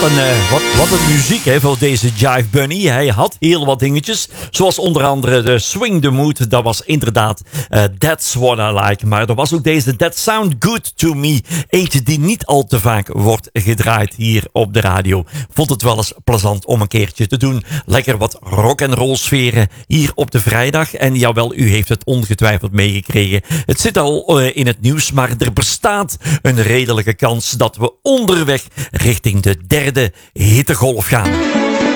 Wat een muziek hè, voor deze Jive Bunny. Hij had heel wat dingetjes. Zoals onder andere de Swing the Mood. Dat was inderdaad That's What I Like. Maar er was ook deze That Sound Good To Me. Eentje die niet al te vaak wordt gedraaid hier op de radio. Vond het wel eens plezant om een keertje te doen. Lekker wat rock'n'roll sferen hier op de vrijdag. En jawel, u heeft het ongetwijfeld meegekregen. Het zit al in het nieuws. Maar er bestaat een redelijke kans dat we onderweg richting de derde hittegolf gaan.